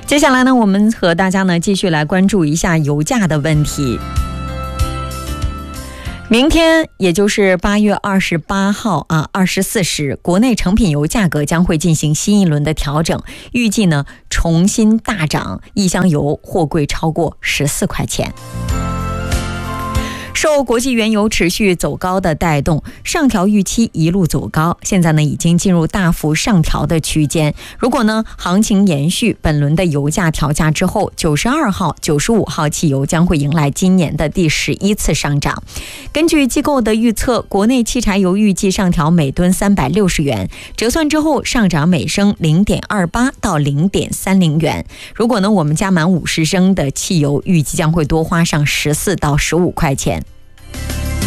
接下来呢，我们和大家呢继续来关注一下油价的问题。明天也就是8月28号24时，国内成品油价格将会进行新一轮的调整，预计呢重新大涨，一箱油或贵超过14块钱。受国际原油持续走高的带动，上调预期一路走高，现在呢已经进入大幅上调的区间。如果呢行情延续，本轮的油价调价之后，92号、95号汽油将会迎来今年的第11次上涨。根据机构的预测，国内汽柴油预计上调每吨360元，折算之后上涨每升0.28到0.30元。如果呢我们加满50升的汽油，预计将会多花上14到15块钱。